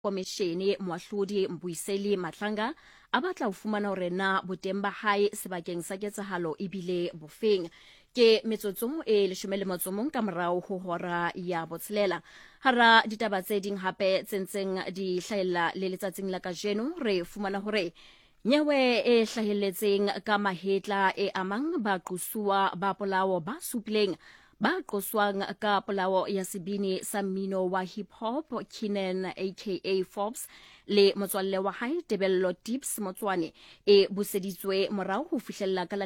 komishene moahlodi Mbuiseli Matlanga a batla ho fumana hore na boteng ba hae sebakeng sa ketsahalo ebile bofeng. Ke metsotso e 11 ka morao ho hora ya botshelela. Hara ditaba tse ding hape tsentseng di hlahella le letsatsing la kajeno re fumana hore nyewe e hlahelletseng ka mahetla e amang ba qosua ba polao ba supileng ba qoswang ka polao ya sebini sa mmino wa hip hop Keenan aka Forbes le motswalle wa hae Tebello Tips Motswane e buseditswe morao ho fihlella ka la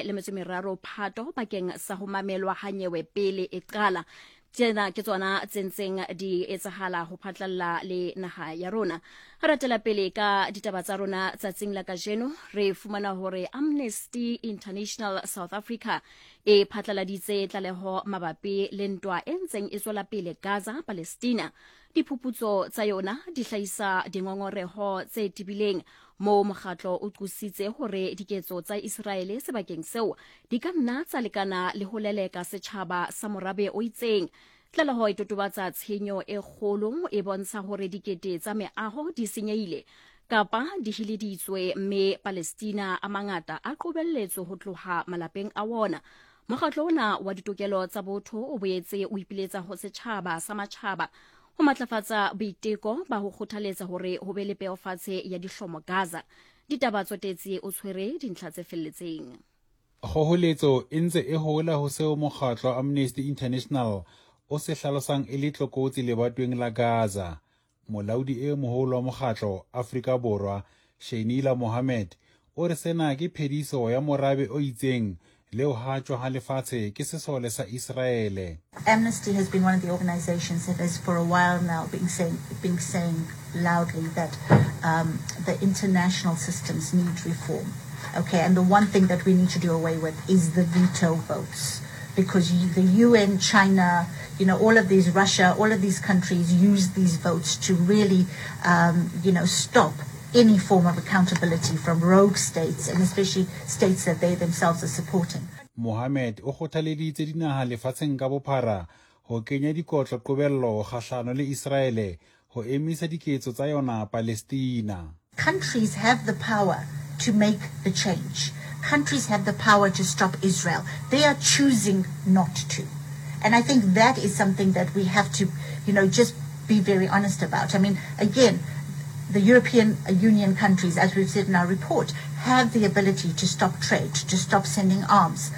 13 Phato bakeng sa ho mamelwa ha nyewe pele e qala. Tsena ke tsona tsentseng di etsahala ho phatlalla le naha ya rona. Ha ratela pele ka ditaba tsa rona tsatsing la kajeno re fumana hore Amnesty International South Africa e phatlaladitse tlaleho mabapi le ntwa e ntseng e tswela pele Gaza, Palestina. Diphuputso tsa yona di hlahisa dingongoreho tse tibileng mo mokgatlo o qositse hore diketso tsa Israele sebakeng seo di ka nna tsa lekana le ho leleka setjhaba sa morabe o itseng. Tlaleho e totobatsa tshenyo e kgolo e bontsha hore dikete tsa meaho di senyehile kapa di hileditswe mme Palestina a mangata a qobelletswe ho tloha malapeng a wona. Mokgatlo ona wa ditokelo tsa botho o boetse o ipiletsa ho setjhaba sa matjhaba ho matlafatsa boiteko ba ho kgothaletsa hore ho be le peofatshe ya dihlomo Gaza. Ditaba tsotetsi o tshwere dintlha tse felletseng. Kgoholetso e ntse e hola ho seo mokgatlo Amnesty International o se hlalosang e le tlokotsi lebatoweng la Gaza. Molaodi e moholo wa mokgatlo Afrika Borwa Sheinila Mohammed o re sena ke phediso ya morabe o itseng leo hatjwa ha lefatshe ke sesole sa Israele. Amnesty has been one of the organizations that has for a while now been saying loudly that the international systems need reform. Okay, and the one thing that we need to do away with is the veto votes, because the UN, China, all of these, Russia, all of these countries use these votes to really, stop any form of accountability from rogue states, and especially states that they themselves are supporting. Mohammed o kgothaleditse dinaha lefatsheng ka bophara ho kenya dikotlo qobello kgahlano le Israele ho emisa diketso tsa yona Palestina. Countries have the power to make the change. Countries have the power to stop Israel. They are choosing not to. And I think that is something that we have to, just be very honest about. I mean, again, the European Union countries, as we've said in our report, have the ability to stop trade, to stop sending arms,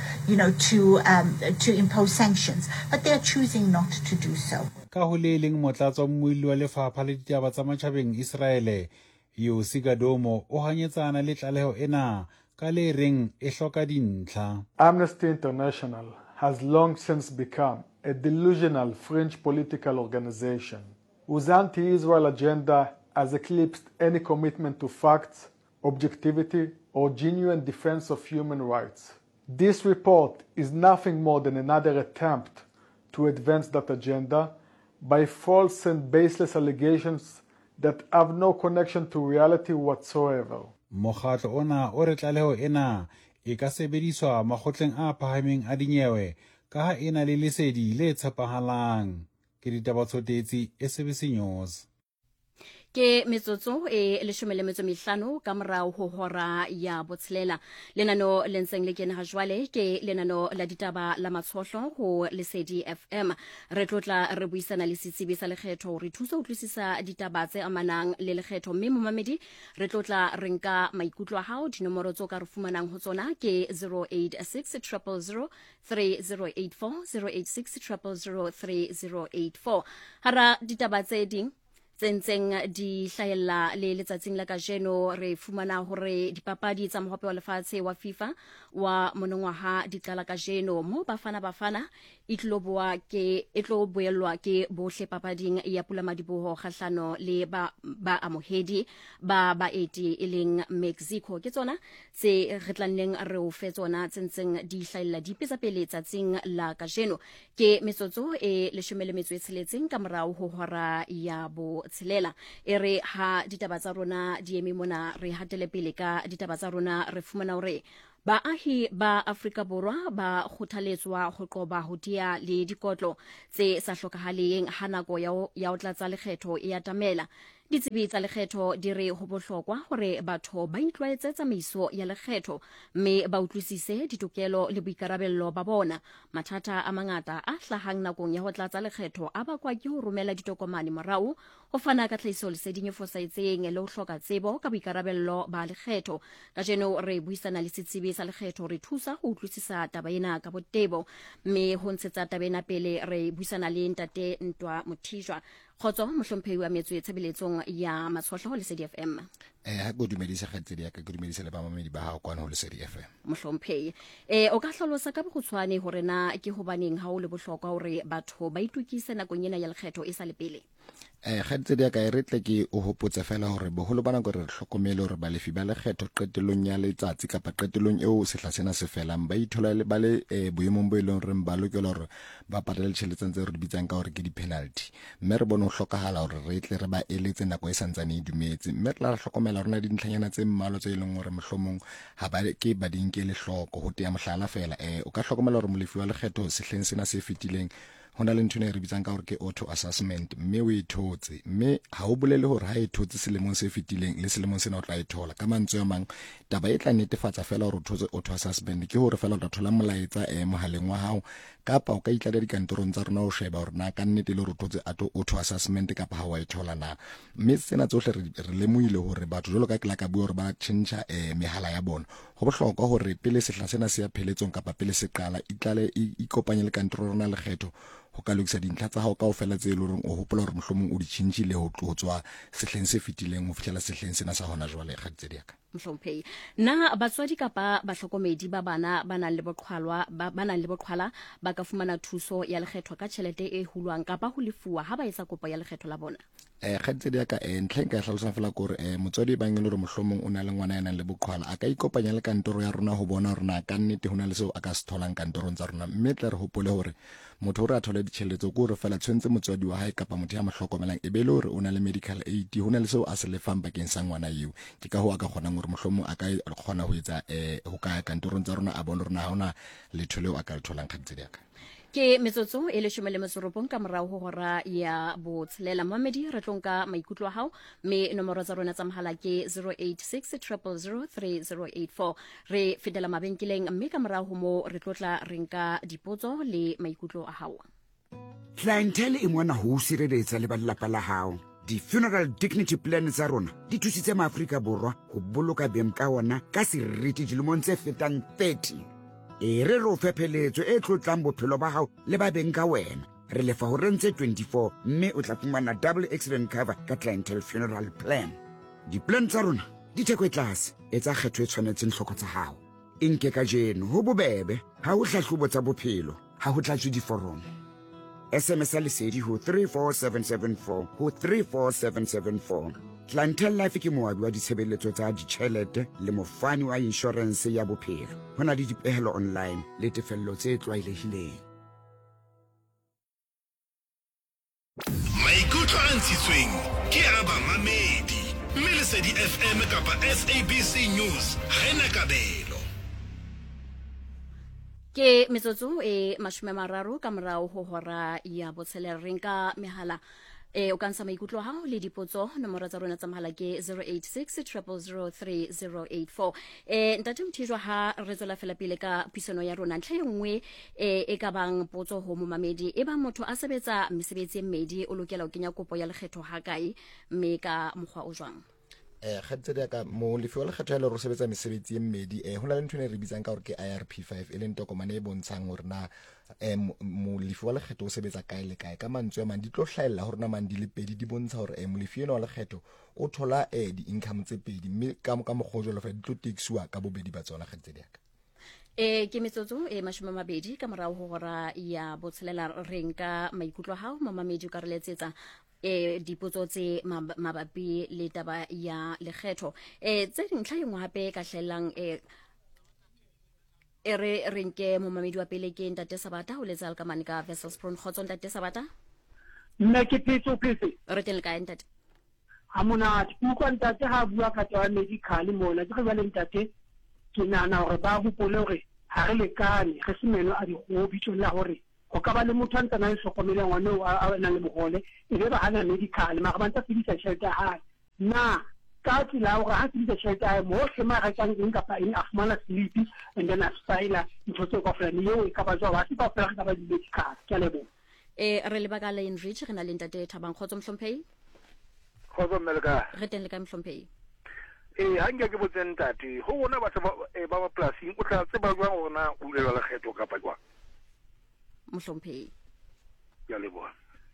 to impose sanctions, but they are choosing not to do so. Ka ho le leng motlatso mmuelli wa lefapha le ditaba tsa matjhabeng Israele, Yossi Gadomo o hanyetsana le tlaleho ena ka le reng e hloka dintlha. Amnesty International has long since become a delusional fringe political organization whose anti-Israel agenda has eclipsed any commitment to facts, objectivity, or genuine defense of human rights. This report is nothing more than another attempt to advance that agenda by false and baseless allegations that have no connection to reality whatsoever. Mokgatlo ona o re tlaleho ena e ka sebediswa makgotleng a phahameng a dinyewe ka ha ena le lesedi le tshepahalang. Ke ditaba tsotetsi SABC News. Ke metsotso e 15 ka morao ho hora ya botshelela. Lenano le ntseng le kena ha jwale ke lenano la ditaba la matshohlo ho Lesedi FM. Re tlotla re buisana le setsebi sa lekgetho re thusa ho utlwisisa ditaba tse amanang le lekgetho, mme momamedi re tlotla re nka maikutlo a hao. Dinomoro tso ka re fumanang ho tsona ke 086 000 3084 086 000 3084. Hara ditaba tse ding tsentseng di hlahella le letsatsing la kajeno re fumana hore dipapadi tsa mohope wa lefatshe wa FIFA wa monongwaha di qala kajeno mo bafana e tlo boelwa ke bohle papading ya Pula Madiboho kgahlano le ba amohedi ba baeti e leng Mexico. Ke tsona tse re tlanneng re o fe tsona tsentseng di hlahella di pesa pele tsatsing la kajeno. Ke metsotso e 16 ka morao ho hora ya bo tshelela e re ha ditaba tsa rona di eme mona re hatele pele ka ditaba tsa rona re fumana hore baahi ba Afrika Borwa ba kgothaletswa ho qoba ho dia le dikotlo tse sa hlokahaleng ha nako ya ho tlatsa lekgetho e atamela. Ditsebi tsa lekgetho di re ho bohlokwa hore batho ba itlwaetse tsamaiso ya lekgetho mme ba utlwisise ditokelo le boikarabello ba bona. Mathata a mangata a hlahang nakong ya ho tlatsa lekgetho a bakwa ke ho romela ditokomane morao, ho fana ka tlhahisoleseding e fosahetseng le ho hloka tsebo ka boikarabello ba lekgetho. Kajeno re buisana le setsebi sa lekgetho re thusa ho utlwisisa taba ena ka botebo, mme ho ntshetsa taba ena pele re buisana le Ntate Ntwa Mothijwa. Khotso mohlomphehi wa metso e tshebeletsong ya Matshwahlo ho Lesedi FM. Ha go dumedisa kgatsedi ya ka go dumedisa le ba mamedi ba ha kwana ho Lesedi FM. Mohlomphehi o ka hlalosa ka bokgutshwane hore na ke hobaneng ha o le bohlokwa hore batho ba itukise nakong ena ya lekgetho e sa le pele. Kgatsedi ya ka e retle ke o hopotsa fela hore boholo bana go re hlokomele hore balefi ba lekgetho qetelong ya letsatsi kapa qetelong eo sehla sena se felang ba ithola le bale boemong bo ileng re ba lokela hore ba patale tšhelete tse re di bitsang ka hore ke di penalty, mme re bone ho hlokahala hore re tle re ba eletse nako e santsane e dumetse, mme re la hlokomela rona dintlhanyana tse mmalo tse ileng hore mohlomong ha ba ke ba dinkele hloko ho tea mohlala fela. O ka hlokomela hore molefi wa lekgetho sehleng sena se fetileng hona le ntho e re bitsang ka hore ke auto assessment, mme o e thotse, mme ha o bolele hore ha e thotse selemong se fetileng le selemong sena o tla e thola. Ka mantswe a mang taba e tla netefatsa fela hore o thotse auto assessment ke hore fela o tla thola molaetsa mohaleng wa hao, kapa o ka itla dikantorong tsa rona o sheba hore na ka nnete le hore o thotse auto assessment kapa ha wa e thola na. Mme sena tsohle re lemohile hore batho jalo ka ke la ka bua hore ba change mehala ya bona. Ho bohlokwa hore pele sehla sena se ya pheletsong kapa pele se qala itlale ikopanye le kantoro rona lekgetho ho ka lokisa dintlha tsa hao kaofela tse le hore o hopola hore mohlomong o di tšhintšhile ho tswa sehleng se fetileng ho fihlela sehleng sena sa hona jwale. Kgatsedi ya ka Mohlomphehi, na batswadi kapa bahlokomedi ba bana ba nang le boqhwala ba ka fumana thuso ya lekgetho ka tjhelete e hulwang kapa ho lefuwa ha ba etsa kopo ya lekgetho la bona? Kgatsedi ya ka ntlheng ka hlalosa fela gore motswadi ba ngene hore mohlomong o na le ngwana ya nang le boqhwala a ka ikopanya le kantoro ya rona ho bona hore na ka nnete hona le seo a ka se tholang kantorong tsa rona, mme tle re hopole hore motho hore a thole ditšhelete ko re fela tshwentse motswadi wa hae kapa motho ya mo hlokomelang e be le hore o na le medical aid, hona le seo a se lefang bakeng sa ngwana eo. Ke ka ho a ka kgonang hore mohlomong a ka kgona ho etsa ho ka kantorong tsa rona a bona hore na ha hona letho leo a ka le tholang. Kgatsedi ya ka ke metsotso e 19 ka morao ho hora ya botshelela. Mamedi re tlonka maikutlo a hao, mme nomoro tsa rona tsa mohala ke 086 000 3084. Re fetela mabenkeleng, mme ka morao ho mo re tlotla re nka dipotso le maikutlo a hao. Clientele e mona ho sireletsa le ba lelapa la hao. Di-funeral dignity plan tsa rona di thusitse maAfrika Borwa ho boloka beng ka ona ka seriti dilemong tse fetang 30. E re ro fepheletso e tlotlang bophelo ba hao le ba beng ka wena. Re lefa ho rentse 24, mme o tla fumana double accident cover ka Clientele Funeral Plan. Di-plan tsa rona di theko e tlase, etsa kgetho e tshwanetseng hloko tsa hao. E nke ka jeno ho bobebe, ha ho hlahlobo tsa bophelo, ha ho tlatswe diforomo. SMS a lesedi ho 34774 ho 34774. Clientele Life ke moabi wa ditshebeletso tsa ditjhelete le mofani wa insurance ya bophelo. Ho na le dipehelo online le tefello tse tlwaelehileng. Maikutlo a ntshitsweng ke a bamamedi, mme Lesedi FM kapa SABC News ha ena kabelo. Ke metsotso e 30 ka morao ho hora ya botshelela. Re nka mehala o ka ntsha maikutlo a hao le dipotso. Nomoro tsa rona tsa mohala ke 086 000 3084. Ntate Mothijwa, ha re tswela fela pele ka puisano ya rona, ntlha e nngwe e ka bang potso ho momamedi, e bang motho a sebetsa mesebetsi e mmedi o lokela ho kenya kopo ya lekgetho ha kae, mme ka mokgwa o jwang? Kgatsedi ya ka molefi wa lekgetho ya le re sebetsa mesebetsi e mmedi ho na le ntho e re bitsang ka hore ke IRP5 e leng tokomane e bontshang hore na molefi wa lekgetho o sebetsa kae le kae. Ka mantswe a mang di tlo hlahella hore na mang di le pedi di bontsha hore molefi ena wa lekgetho o thola di-income tse pedi, mme ka mokgwa jwalo fa di tlo taxiwa ka bobedi ba tsona. Kgatsedi ya ka ke metsotso e 20 ka morao ho hora ya botshelela. Re nka maikutlo a hao momamedi o ka re letsetsa dipotso tse mabapi le taba ya lekgetho tse dintlha engwe hape ka hlellang re nke momamedi wa pele ke Ntate Sabata o letsa ka mane ka Wesselsbron. Khotso Ntate Sabata. Nna ke phetse re teng le kae Ntate? Ha monate utlwa ntate ha bua ka twa medical mona ke ba le ntate ke nana hore ba bopole hore ha re lekane re se meno a di go bitso la hore go ka ba le motho a ntana le hlokomele ngwana a nang le bogole e be ba hana medical mara ba ntse fedisa tšhelete ya hae na ka tsela gore ha se tšhelete a mo se ma rekang eng kapa eng a fumana slipi and then a spaila ntho tse ka fela eo e ka ba jwa ba se ka fela ka ba di-medical ke a lebo re lebaka la enrich re na le ntate Thabang Kgotso Mhlomphei Kgotso Melka re teng le ka Mhlomphei ha nke ke botseng tate ho bona batho ba polasing o tla tseba jwang hore na o hulelwa lekgetho kapa jwang Mhlomphei ke a leboha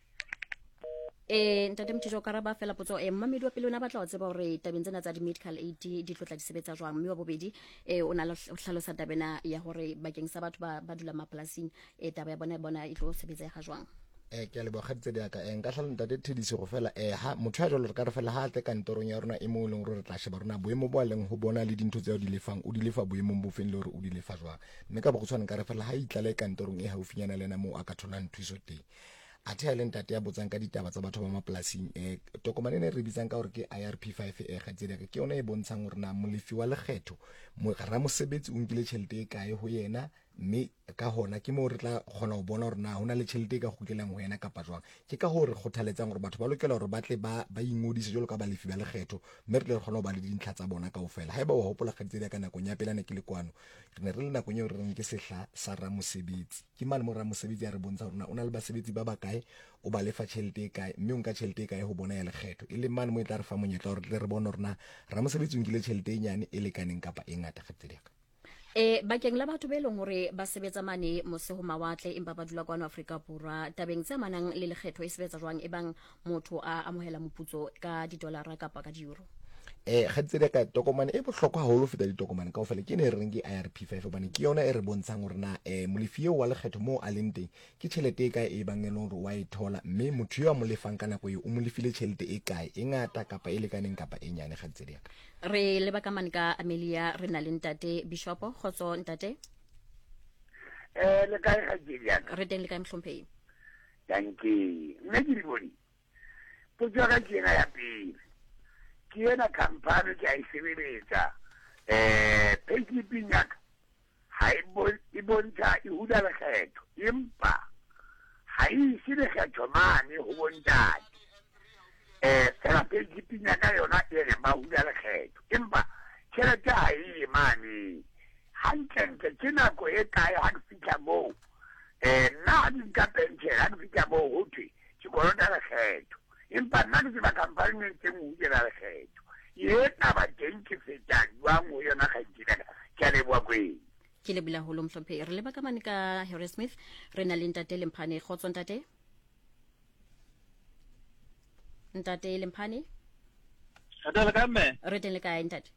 ntate Mthijo karaba fela potso mmamedi wa pele o na batla o tseba hore tabeng tsena tsa di-medical aid di tlotla di sebetsa jwang mme wa bobedi o na le hlalosa tabena ya hore bakeng sa batho ba dula mapolasing taba ya bona e tlo sebetsega jwang ke a leboga tse di aka nka tlhalo ntate Thediso go fela ha motho ya jalo re ka re fela ha tle kantorong ya rona e mo leng re tla sheba rona boemo bo leng ho bona le dintho tseo di lefang o di lefa boemong bo feng le hore o di lefa jwang mme ka bo go tshwana ka re fela ha itlale kantorong e haufinyana lena mo a ka tholang thuso teng a the le ntate ya botsang ka ditaba tsa batho ba mapolasing tokomane ne re bitsang ka hore ke IRP5 ga tsedi ke yona e bontshang hore na molefi wa lekgetho mo ra mosebetsi o nkile tšhelete e kae ho yena mme ka hona ke mo re tla kgona ho bona hore na hona le tšhelete ka gokelang ho yena kapa jwang ke ka hore kgothaletsang hore batho ba lokela hore ba tle ba ingodise jalo ka balefi ba lekgetho mme re tle re kgona ho ba le dintlha tsa bona kaofela ha eba wa hopola kgatsedi ka nakong ya pele ne ke le kwano re ne re le nakong eo re reng ke sehla sa ramosebetsi ke mane mo ramosebetsi ya re bontsha hore na ona le basebetsi ba bakae o ba lefa tšhelete e kae mme o nka tšhelete e kae ho bona ya lekgetho e le mane mo e tla re fa monyetla hore re bone hore na ramosebetsi o nkile tšhelete e nyane e lekaneng kapa e ngata kgatsedi ka bakeng la batho ba leng hore ba sebetsa mane mose ho mawatle empa ba dula kwano Afrika Borwa tabeng tse manang le lekgetho e sebetsa jwang ebang motho a amohela moputso ka $, kapa ka di-euro kgatsedi ka tokomane e bohlokwa haholo feta ditokomane kaofela ke ne re reng ke IRP5 hobane ke yona e re bontshang hore na molefi eo wa lekgetho mo a leng teng ke tšhelete e kae e bang e leng hore wa e thola mme motho yo a mo lefang ka nako eo o mo lefile tšhelete e kae e ngata kapa e lekaneng kapa e nyane kgatsedi ka re leba ka mane ka Amelia re na le ntate Bishop Kgotso ntate le kae kgatsedi ka re teng le kae Mhlomphei danke nne ke di bone potso ka ke ya pele ke ena kampane ke a e sebeletsa paysliping ya ka ha e bontsha e hula lekgetho empa ha e ise lekgetho mane ho bontate fela paysliping ya ka yona e re ba hula lekgetho empa tjhelete ha e mane hantle ke nako e kae ha ke fihla moo nna ha ke nka pension ha ke fihla moo ho thwe ke kolota lekgetho empa nna ke tseba kampane e ntseng ho hulela lekgetho e taba teng ke feta jwang ho yona kgaitsedi ke a leboha kweng ke lebile haholo Mhlomphei re leba ka mane ka Harry Smith re na le ntate Lemphane Kgotso ntate Lemphane re teng le kae ntate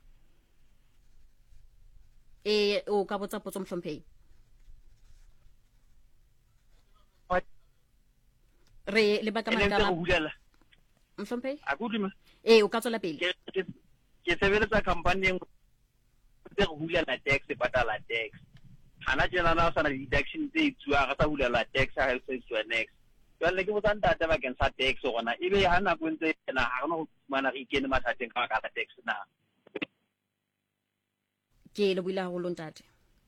o ka botsa potso Mhlomphei re leba ka mane ka Mhlomphei o ka tswela pele ke sebeletsa company e tse go hulela tax patala tax hana tjena na sana deduction tse itsuwa ga sa hulela tax ha se tswa next jwale ke botsa ntate bakeng sa tax gona ebe ha na go ntse na ha gona go mana re ikene mathateng ka ka tax na ke le buila go ntate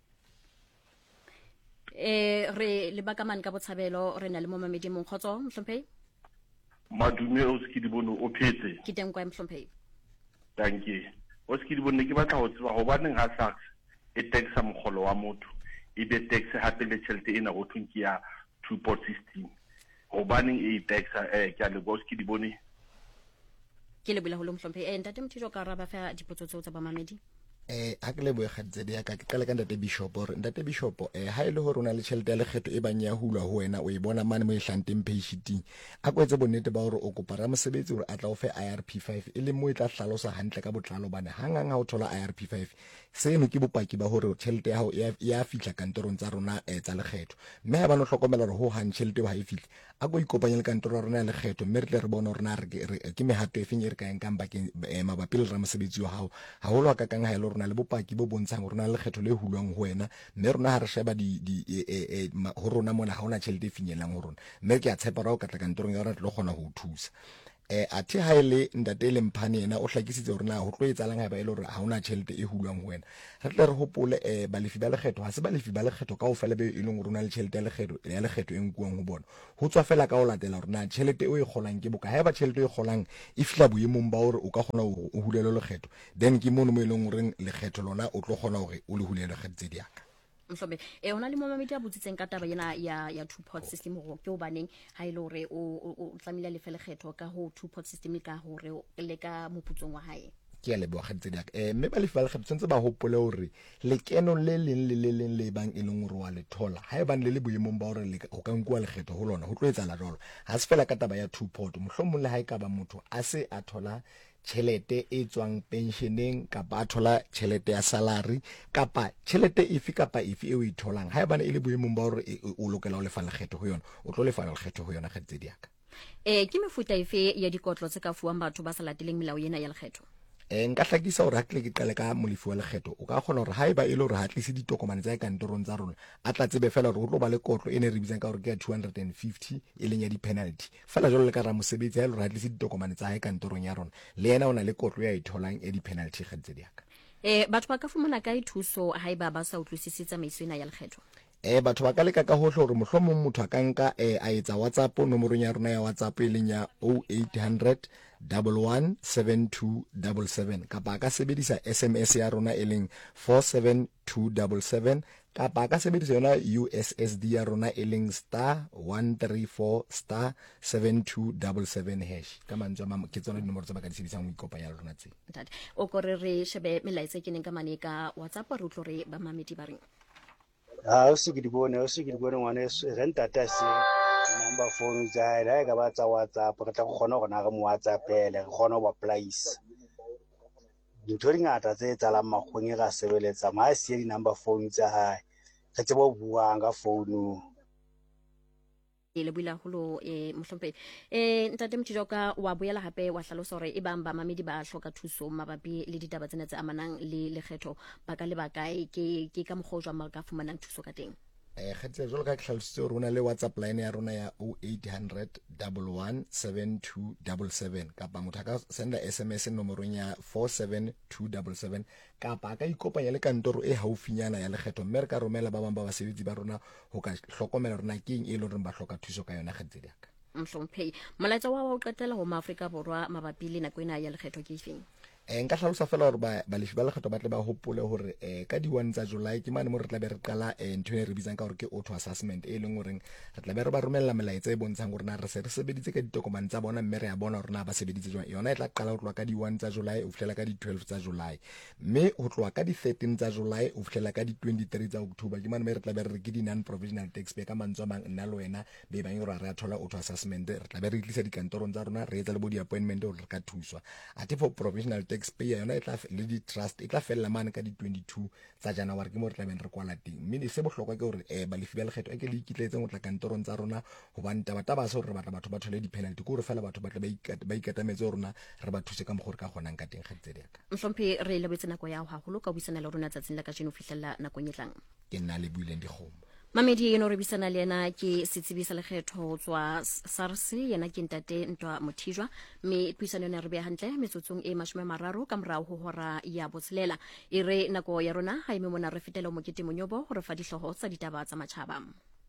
re le baka man ka botshabelo re na le mo mamedi mong Kgotso Mhlomphei madume o se ke di bone o phetse ke teng kwa Mhlomphei danke o se ke di bone ke batla go tseba go baneng ha SARS e taxa mogolo wa motho e be tax hape le tšhelete ena go thweng ke ya two-pot system go baneng e taxa ke a leboha o se ke di bone ke le buila go Mhlomphei ntate Mthijo ka raba fa dipotso tseo tsa bamamedi ha ke le boegatsedi ya ka ke kala ka ntate Bishop gore ntate Bishop ha ile hore ona le tšhelete ya lekgetho e bang ya hulwa ho wena o e bona mane mo e hlanteng payshitting a kwetse bonnete ba hore o kopa ramosebetsi hore a tla o fe IRP5 e le mo e tla hlalosa hantle ka botlalo bane hangang ha o thola IRP5 seno ke bopaki ba hore tšhelete ya hao ya fihla kantorong tsa rona tsa lekgetho mme ha ba no hlokomela hore ho han tšhelete ba e fihla a go ikopanya le kantoro ya rona ya lekgetho mme re tle re bona hore na re ke mehato e feng e re ka enkang bakeng mabapi le ramosebetsi wa hao haholo ka kang ha ile rona le bopaki bo bontshang rona le lekgetho le hulwang ho wena mme rona ha re sheba ho rona mona ha ona tšhelete e finyelang ho rona mme ke a tshepa ra o ka tla kantorong ya rona tlo kgona ho thusa athe ha ile ntate le mphane ena o hlakisitse hore na ho tlo etsalang ha ba ile hore ha ona tšhelete e hulwang ho wena re tle re hopole balefi ba lekgetho ha se balefi ba lekgetho kaofela be e leng hore ona le tšhelete ya lekgetho e nkuwang ho bona ho tswa fela ka o latela hore na tšhelete o e kgolang ke boka ha ba tšhelete e kgolang e fihla boemong ba hore o ka kgona ho hulelwa lekgetho then ke mono mo e leng hore lekgetho lona o tlo kgona hore o le hulelwe kgetho di yaka mhlombe ona le momamedi a botsitseng ka taba ena ya two pot system go ke o baneng ha ile hore o tlamile le feleghetho ka ho two pot system ka hore le ka moputsong wa hae ke le bo kgetse dak mme ba le fa le kgetse ba hopole hore le keno le leng le bang e leng hore wa le thola ha e bang le boemong ba hore le go ka nkwa lekgetho ho lona ho tlo etsa la jolo ha se fela ka taba ya two pot mohlomong le ha e ka ba motho a se a thola tšhelete e tswang pensioneng kapa a thola tšhelete ya salary kapa tšhelete efe kapa efe e o e tholang ha e bana e le boemong ba hore o lokela o lefa lekgetho ho yona o tlo lefa lekgetho ho yona kgetse di yaka ke mefuta efe ya dikotlo tse ka fuwang batho ba sa lateleng melao ena ya lekgetho nka hlakisa hore ha tle ke qale ka molefi wa lekgetho o ka kgona hore ha eba e le hore ha tlise ditokomane tsa kantorong tsa rona a tla tsebe fela hore o tlo ba le kotlo ene re bitsang ka hore ke 250 e leng ya di penalty fela jalo le ka ra mosebetsi ha ile hore ha tlise ditokomane tsa kantorong ya rona le yena ona le kotlo ya itholang e di penalty kgetse di yaka batho ba ka fumana ka thuso ha eba ba sa utlwisisa tsamaiso ena ya lekgetho batho ba ka leka ka hohle hore mohlomong motho a ka nka a etsa WhatsApp nomorong ya rona ya WhatsApp e leng ya 0800 117277 kapa ka sebedisa SMS ya rona e leng 47277 kapa ka sebedisa yona USSD ya rona e leng *134*7277# ka mantswe ke tsona dinomoro tsa ba ka di sebedisang go ikopanya le rona tse o kore re shebe melaetsa ke neng ka mane ka WhatsApp re utlo re ba mamedi ba reng o se ke di bone ngwane re ntata se number phone tsa ida ka ba tsa WhatsApp re tla go kgona go na ga mo WhatsApp ele re kgona go place dintho dingata tse tsalang magong e ga sebeletsa ma se di number phone tsa hae re tsebo buang ka phone le buila holo mohlompe ntate Mthijoka wa boela hape wa hlalosa hore e bang ba mamedi ba hloka thuso mabapi le ditaba tsena tse amanang le lekgetho ba ka le ba kae ke ka mogojwa ma ka fumanang thuso ka teng khetse jolo ka hlalositse hore rona le WhatsApp line ya rona ya 0800 117277 kapa motho ka senda SMS nomorong ya 47277 kapa ka ikopanya le kantoro e haufinyana ya lekgetho mme re ka romela ba bang ba basebetsi ba rona ho ka hlokomela rona keng e le hore ba hloka thuso ka yona kgetse diaka mhlomphei molaetsa wa qetela ho Maafrika Borwa mabapi le nako ena ya lekgetho ke efeng nka hlalosa fela hore balefi ba lekgetho ba tle ba hopole hore ka di 1 tsa July ke mane mo re tla be re qala ntho e re bitsang ka hore ke auto assessment e leng hore re tla be re ba romella melaetsa e bontshang hore na re se re sebeditse ka ditokomane tsa bona mme re ya bona hore na ba sebeditse jwang yona e tla qala ho tloa ka di 1 tsa July o fihlela ka di 12 tsa July mme ho tloa ka di 13 tsa July o fihlela ka di 23 tsa October ke mane re tla be re ke di non provisional taxpayer ka mantswe mang nna le wena be bang hore re a thola auto assessment re tla be re tlisa dikantorong tsa rona re etsa le bo di appointment hore re ka thuswa ate for provisional taxpayer yona e tla le di trust e tla fella mane ka di 22 tsa January ke mo re tla beng re kwala teng mme se bohlokwa ke hore balefi ba lekgetho ke le ikitletseng go tla kantorong tsa rona go ba ntaba taba se hore batla batho ba thole di penalty go re fela batho ba tla ba ikatametse rona re ba thuse ka mogore ka gonang ka teng kgetse diaka mhlompe re lebetse nako ya ha holo ka buisana le rona tsatsing la ka jeno fihlella nako nyetlang ke nna le buileng dikgomo mamedi eno re bisana le yena ke setsibi sa lekgetho tswa SARS yena ke ntate Ntwa Mothijwa mme puisano yona re be hantle metsotsong e 30 ka morao ho hora ya botshelela e re nako ya rona ha ime mona re fetela mo kete monyobo go re fa dihloho tsa ditaba tsa matjhaba